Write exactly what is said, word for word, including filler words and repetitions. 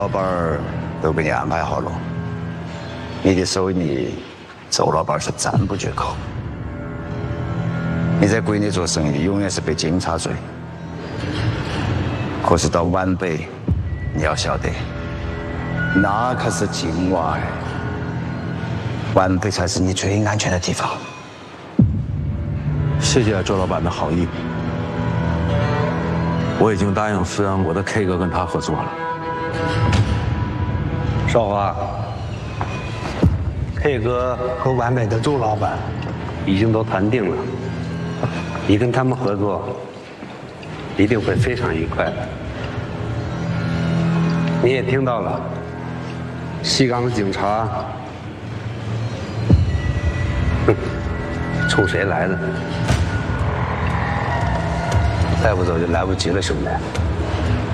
老板儿都给你安排好了，你的手艺周老板是赞不绝口。你在国内做生意永远是被警察追，可是到皖北，你要晓得，那可是境外，皖北才是你最安全的地方。 谢谢周老板的好意，我已经答应抚养我的 K 哥跟他合作了。 少华 ，K 哥和皖北的周老板已经都谈定了，你跟他们合作一定会非常愉快的。你也听到了，西港的警察，哼，冲谁来的？再不走就来不及了，兄弟。